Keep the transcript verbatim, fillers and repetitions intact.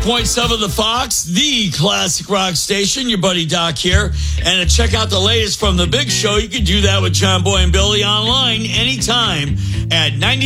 point seven The Fox, the classic rock station. Your buddy Doc here. And to check out the latest from The Big Show, you can do that with John Boy and Billy online anytime at ninety.